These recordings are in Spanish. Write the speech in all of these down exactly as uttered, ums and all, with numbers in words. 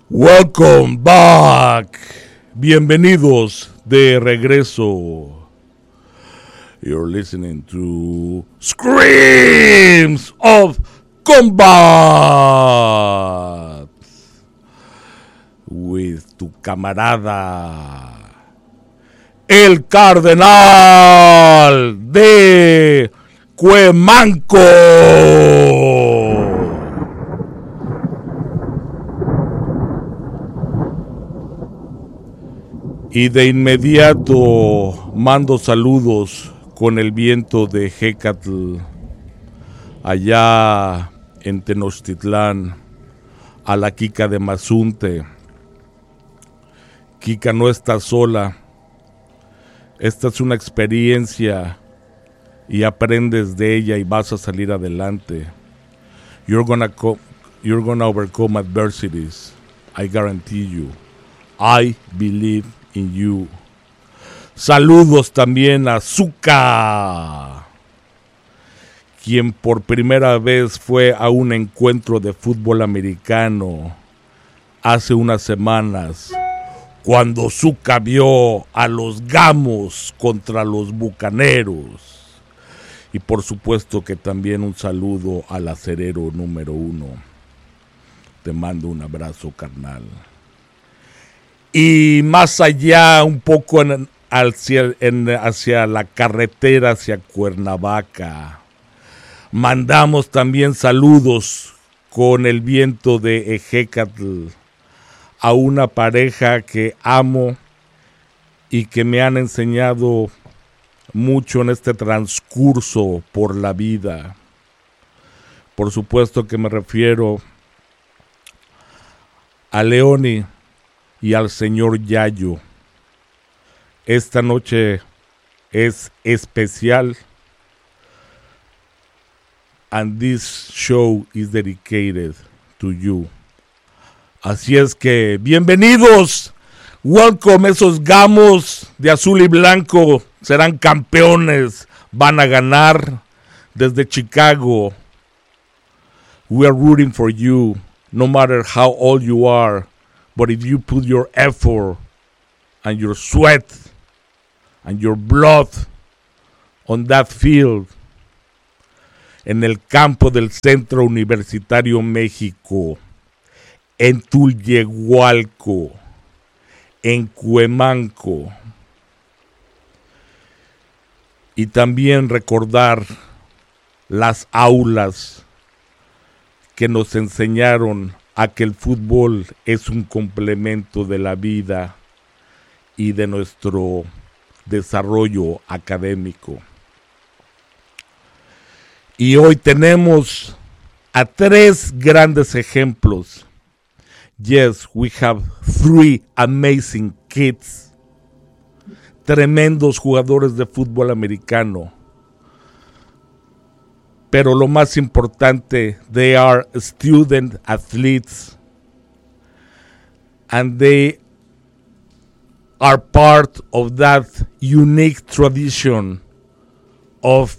Welcome back. Bienvenidos de regreso. You're listening to Screams of Combat with tu camarada el Cardenal de Cuemanco. Y de inmediato mando saludos con el viento de Hécatl allá en Tenochtitlán a la Kika de Mazunte. Kika, no está sola. Esta es una experiencia y aprendes de ella y vas a salir adelante. You're gonna co- you're gonna overcome adversities. I guarantee you. I believe in you. Saludos también a Zuka, quien por primera vez fue a un encuentro de fútbol americano hace unas semanas, cuando Zuka vio a los Gamos contra los Bucaneros. Y por supuesto que también un saludo al acerero número uno. Te mando un abrazo, carnal. Y más allá, un poco en, hacia, en, hacia la carretera hacia Cuernavaca, mandamos también saludos con el viento de Ejecatl a una pareja que amo y que me han enseñado mucho en este transcurso por la vida. Por supuesto que me refiero a Leoni y al señor Yayo. Esta noche es especial, and this show is dedicated to you. Así es que bienvenidos, welcome. Esos Gamos de azul y blanco serán campeones, van a ganar desde Chicago. We are rooting for you, no matter how old you are. But if you put your effort and your sweat and your blood on that field, en el campo del Centro Universitario México, en Tulyehualco, en Cuemanco, y también recordar las aulas que nos enseñaron a que el fútbol es un complemento de la vida y de nuestro desarrollo académico. Y hoy tenemos a tres grandes ejemplos. Yes, we have three amazing kids. Tremendos jugadores de fútbol americano. Pero lo más importante, they are student athletes, and they are part of that unique tradition of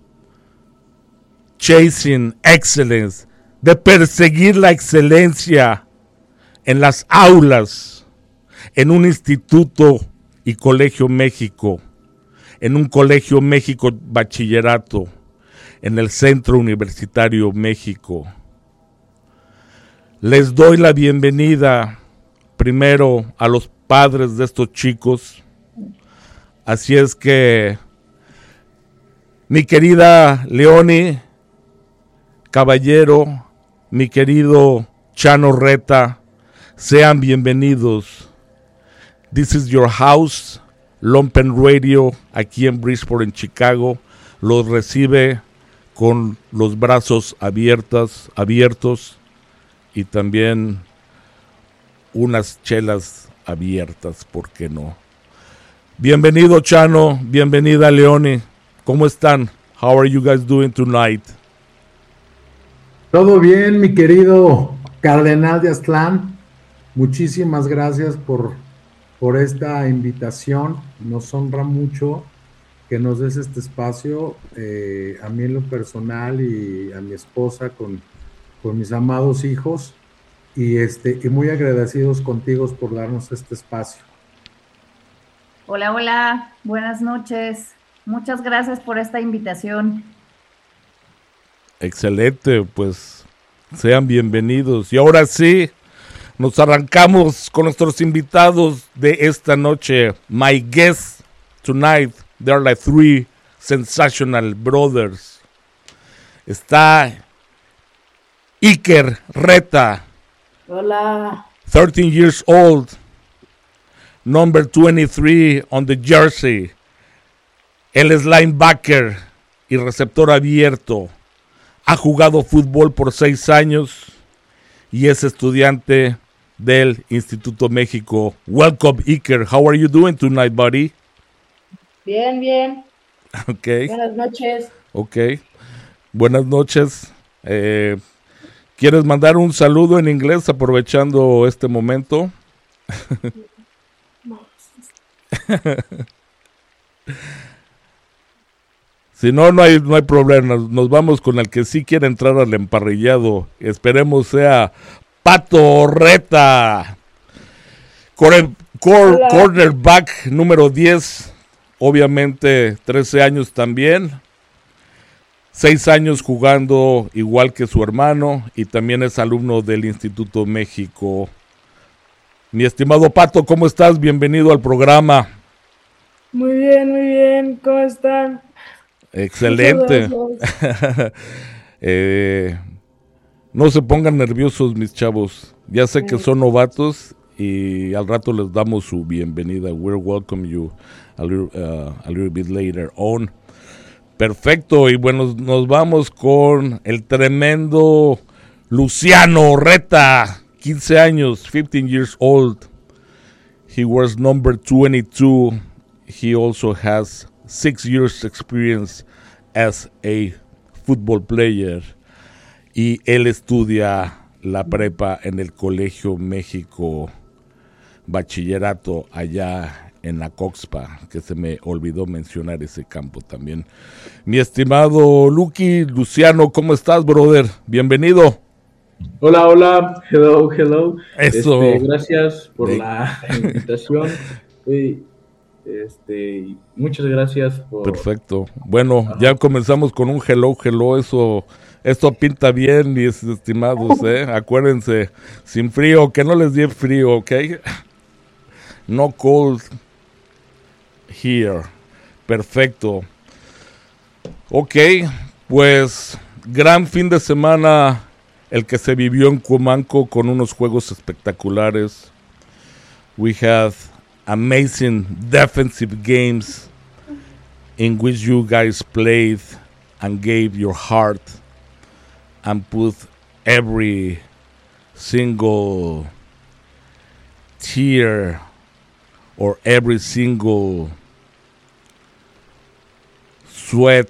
chasing excellence, de perseguir la excelencia en las aulas, en un instituto y colegio México, en un colegio México bachillerato, en el Centro Universitario México. Les doy la bienvenida primero a los padres de estos chicos. Así es que, mi querida Leoni Caballero, mi querido Chano Reta, sean bienvenidos. This is your house, Lumpen Radio, aquí en Bridgeport, en Chicago. Los recibe con los brazos abiertos, abiertos y también unas chelas abiertas, ¿por qué no? Bienvenido, Chano, bienvenida, Leoni. ¿Cómo están? How are you guys doing tonight? Todo bien, mi querido Cardenal de Aztlán. Muchísimas gracias por, por esta invitación. Nos honra mucho que nos des este espacio, eh, a mí en lo personal y a mi esposa con, con mis amados hijos. y, este, y muy agradecidos contigo por darnos este espacio. Hola, hola, buenas noches. Muchas gracias por esta invitación. Excelente, pues sean bienvenidos. Y ahora sí, nos arrancamos con nuestros invitados de esta noche. My guests tonight, there are like three sensational brothers. Está Iker Reta. Hola. thirteen years old. Number twenty-three on the jersey. Él es linebacker y receptor abierto. Ha jugado fútbol por seis años y es estudiante del Instituto México. Welcome, Iker. How are you doing tonight, buddy? Bien, bien. Okay. Buenas noches. Okay. Buenas noches. Eh, ¿Quieres mandar un saludo en inglés aprovechando este momento? Si no, no hay, no hay problema. Nos vamos con el que sí quiere entrar al emparrillado. Esperemos sea Pato Reta. Core, core, cornerback número diez. Obviamente trece años también. seis años jugando igual que su hermano. Y también es alumno del Instituto México. Mi estimado Pato, ¿cómo estás? Bienvenido al programa. Muy bien, muy bien. ¿Cómo están? Excelente. eh, no se pongan nerviosos, mis chavos. Ya sé que son novatos y al rato les damos su bienvenida. We'll welcome you a little, uh, a little bit later on. Perfecto. Y bueno, nos vamos con el tremendo Luciano Reta. quince años, fifteen years old. He was number twenty-two. He also has six years experience as a football player. Y él estudia la prepa en el Colegio México Bachillerato allá en la Coxpa, que se me olvidó mencionar ese campo también. Mi estimado Lucky, Luciano, ¿cómo estás, brother? Bienvenido. Hola, hola, hello, hello. Eso. Este, gracias por de... la invitación. Sí, este, muchas gracias por... Perfecto. Bueno, ajá, ya comenzamos con un hello, hello. Eso, esto pinta bien, mis estimados, ¿eh? Acuérdense, sin frío, que no les dé frío, ¿ok? No cold here. Perfecto. Ok, pues gran fin de semana el que se vivió en Cuomanco con unos juegos espectaculares. We had amazing defensive games in which you guys played and gave your heart and put every single tear or every single sweat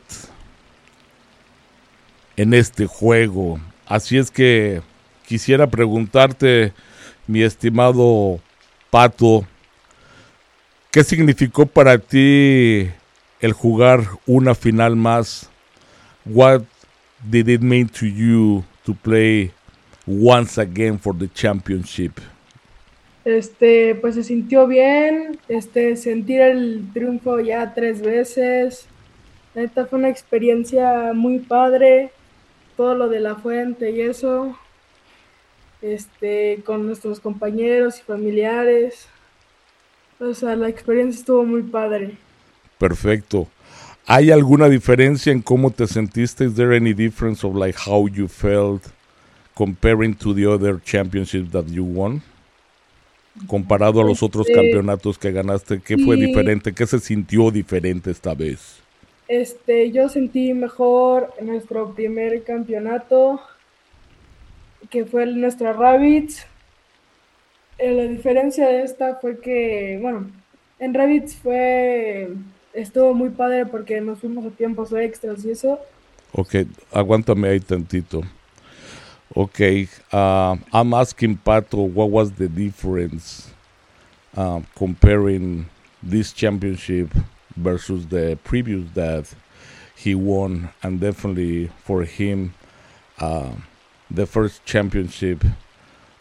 en este juego. Así es que quisiera preguntarte, mi estimado Pato, ¿qué significó para ti el jugar una final más? What did it mean to you to play once again for the championship? Este, pues se sintió bien, este, sentir el triunfo ya tres veces. Neta fue una experiencia muy padre, todo lo de la fuente y eso, este, con nuestros compañeros y familiares. O sea, la experiencia estuvo muy padre. Perfecto. ¿Hay alguna diferencia en cómo te sentiste? Is there any difference of like how you felt comparing to the other championships that you won? Comparado a los este, otros campeonatos que ganaste, ¿qué sí, fue diferente? ¿Qué se sintió diferente esta vez? Este, yo sentí mejor en nuestro primer campeonato, que fue nuestra Rabbits. Eh, la diferencia de esta fue que, bueno, en Rabbits fue, estuvo muy padre porque nos fuimos a tiempos extras y eso. Ok, aguántame ahí tantito. Okay, uh, I'm asking Pato what was the difference uh, comparing this championship versus the previous that he won, and definitely for him, uh, the first championship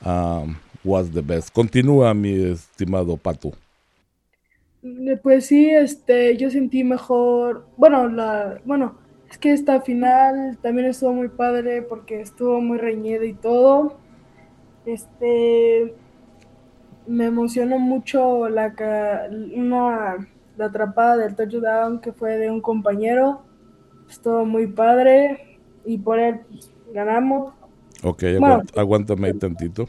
um, was the best. Continúa, mi estimado Pato. Pues sí, este, yo sentí mejor, bueno, la, bueno, es que esta final también estuvo muy padre porque estuvo muy reñida y todo. Este, me emocionó mucho la, ca- una, la atrapada del touchdown que fue de un compañero. Estuvo muy padre y por él pues, ganamos. Ok, Bueno, aguant- aguántame ahí tantito.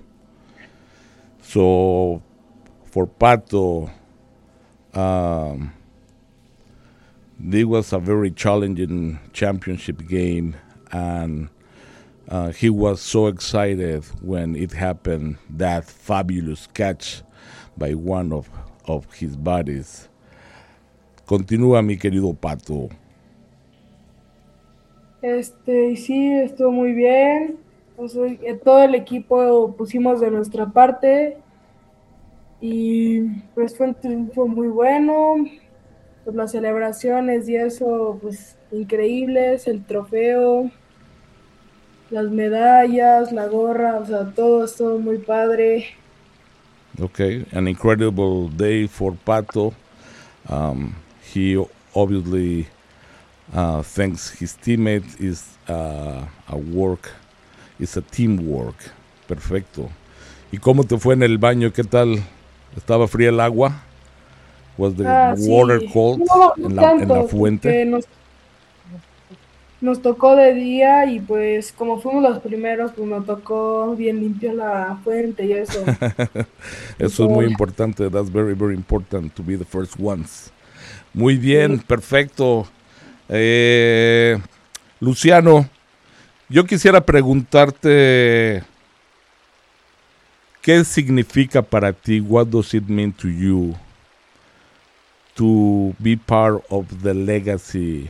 So, for Pato, um, this was a very challenging championship game, and uh, he was so excited when it happened, that fabulous catch by one of, of his buddies. Continúa, mi querido Pato. este, y sí, estuvo muy bien. O sea, eh, todo el equipo pusimos de nuestra parte y pues fue un triunfo muy bueno. Pues las celebraciones y eso, pues increíbles, el trofeo, las medallas, la gorra, o sea, todo estuvo muy padre. Okay, an incredible day for Pato. Um, he obviously uh, thanks his teammates. Is uh, a work, is a teamwork. Perfecto. ¿Y cómo te fue en el baño? ¿Qué tal? ¿Estaba fría el agua? Was the Ah, water sí, cold no, no en la, en la tanto, fuente? porque nos, nos tocó de día y pues como fuimos los primeros, pues nos tocó bien limpio la fuente y eso. Eso es muy importante. That's very, very important to be the first ones. Muy bien, Sí. perfecto. Eh, Luciano, yo quisiera preguntarte, ¿qué significa para ti? What does it mean to you to be part of the legacy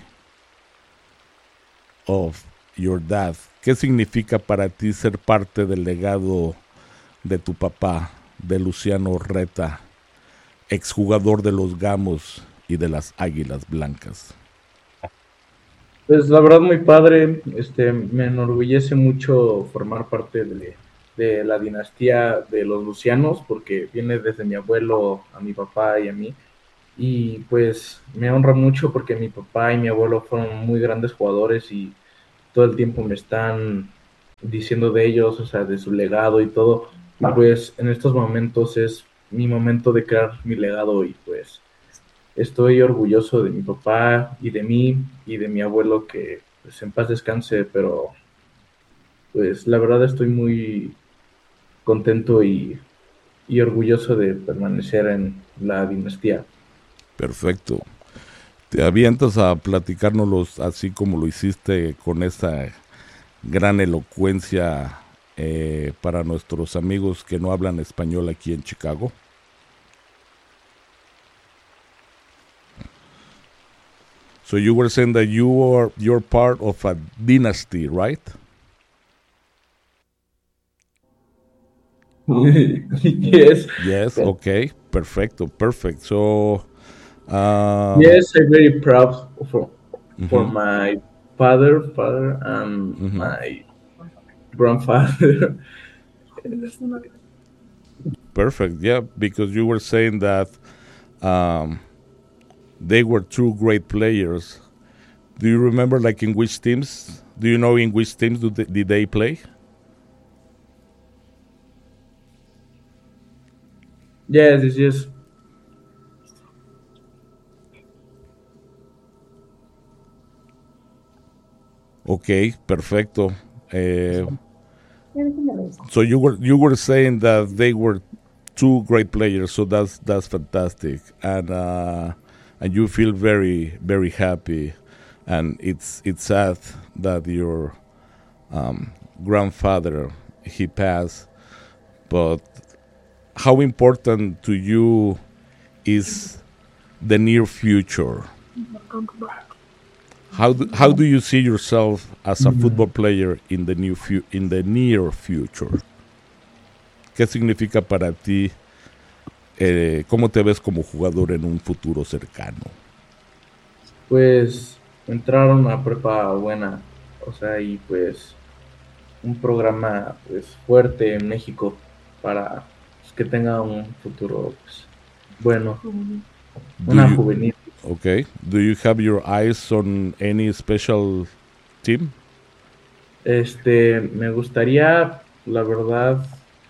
of your dad? ¿Qué significa para ti ser parte del legado de tu papá, de Luciano Reta, exjugador de los Gamos y de las Águilas Blancas? Pues la verdad muy padre, este, me enorgullece mucho formar parte de, de la dinastía de los Lucianos, porque viene desde mi abuelo a mi papá y a mí, y pues me honra mucho porque mi papá y mi abuelo fueron muy grandes jugadores y todo el tiempo me están diciendo de ellos, o sea, de su legado y todo, y pues en estos momentos es mi momento de crear mi legado y pues estoy orgulloso de mi papá y de mí y de mi abuelo que pues en paz descanse, pero pues la verdad estoy muy contento y, y orgulloso de permanecer en la dinastía. Perfecto. Te avientas a platicárnoslos así como lo hiciste con esa gran elocuencia eh, para nuestros amigos que no hablan español aquí en Chicago. So you were saying that you are you're part of a dynasty, right? Yes. Yes. Okay. Perfecto. Perfect. So. Um, Yes, I'm very proud for for mhm, my father, father, and mhm. my grandfather. Perfect. Yeah, because you were saying that um, they were two great players. Do you remember, like, in which teams? Do you know in which teams do they, did they play? Yes, it's just Okay, perfecto. Uh, so you were you were saying that they were two great players, so that's that's fantastic, and uh, and you feel very very happy, and it's it's sad that your um, grandfather he passed, but how important to you is the near future? How do, how do you see yourself as a football player in the new fu- in the near future? ¿Qué significa para ti? Eh, ¿Cómo te ves como jugador en un futuro cercano? pues entraron a prepa buena, o sea, y pues un programa pues fuerte en México. para pues, que tenga un futuro pues, bueno, Do una you- juvenil. Okay. Do you have your eyes on any special team? Este, me gustaría, la verdad,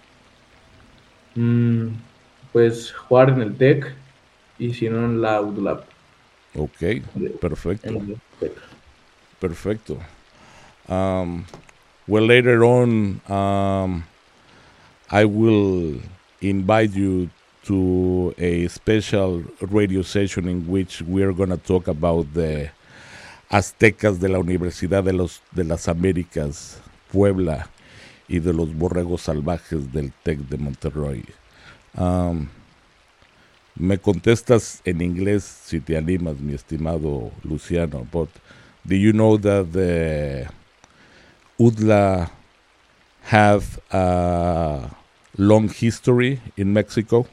mm, pues jugar en el TEC y si no en la U D L A P. Okay. de- Perfecto. en el TEC. Perfecto. Um, well, later on, um, I will invite you to a special radio session in which we are going to talk about the aztecas de la Universidad de, los, de las Américas, Puebla, y de los borregos salvajes del TEC de Monterrey. Um, me contestas en inglés si te animas, mi estimado Luciano, but do you know that the U D L A have a long history in Mexico?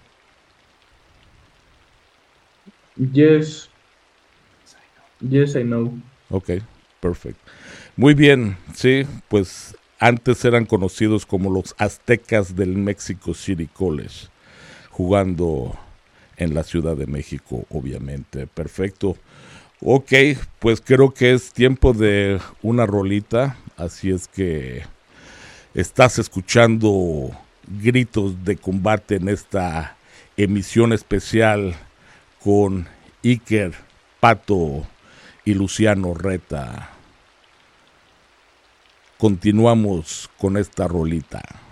Yes, yes, I know. Ok, perfect. Muy bien, sí, pues antes eran conocidos como los aztecas del Mexico City College, jugando en la Ciudad de México, obviamente. Perfecto. Ok, pues creo que es tiempo de una rolita, así es que estás escuchando Gritos de Combate en esta emisión especial con Iker, Pato y Luciano Reta. Continuamos con esta rolita.